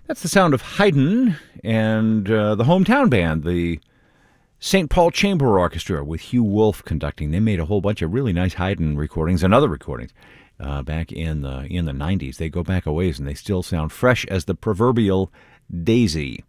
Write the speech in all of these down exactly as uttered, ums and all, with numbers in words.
That's the sound of Haydn and uh, the hometown band, the Saint Paul Chamber Orchestra, with Hugh Wolf conducting. They made a whole bunch of really nice Haydn recordings and other recordings uh, back in the in the nineties. They go back a ways, and they still sound fresh as the proverbial daisy.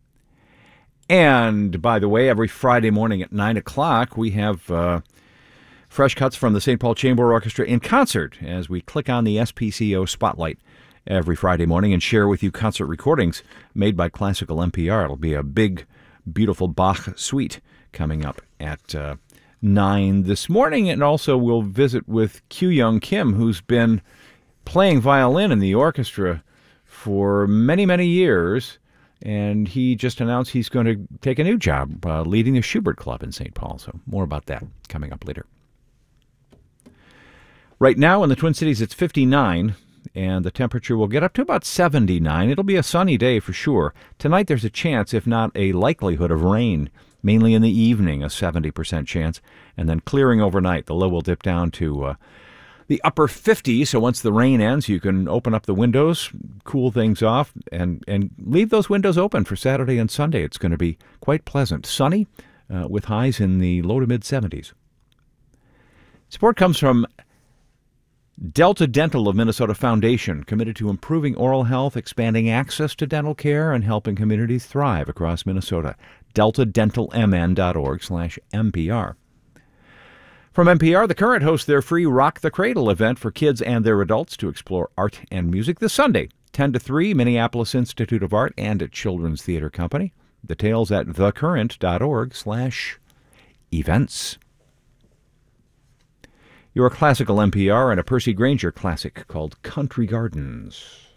And, by the way, every Friday morning at nine o'clock, we have uh, fresh cuts from the Saint Paul Chamber Orchestra in concert as we click on the S P C O Spotlight every Friday morning and share with you concert recordings made by Classical N P R. It'll be a big, beautiful Bach suite coming up at uh, nine this morning. And also we'll visit with Kyu-Young Kim, who's been playing violin in the orchestra for many, many years. And he just announced he's going to take a new job uh, leading the Schubert Club in Saint Paul. So more about that coming up later. Right now in the Twin Cities, it's fifty-nine. And the temperature will get up to about seventy-nine. It'll be a sunny day for sure. Tonight there's a chance, if not a likelihood, of rain, mainly in the evening, a seventy percent chance, and then clearing overnight. The low will dip down to uh, the upper fifties, so once the rain ends, you can open up the windows, cool things off, and, and leave those windows open for Saturday and Sunday. It's going to be quite pleasant. Sunny, uh, with highs in the low to mid-seventies. Support comes from Delta Dental of Minnesota Foundation, committed to improving oral health, expanding access to dental care, and helping communities thrive across Minnesota. delta dental m n dot org slash M P R. From N P R, The Current hosts their free Rock the Cradle event for kids and their adults to explore art and music this Sunday, ten to three, Minneapolis Institute of Art and at Children's Theater Company. Details at the current dot org slash events. Your Classical N P R and a Percy Grainger classic called Country Gardens.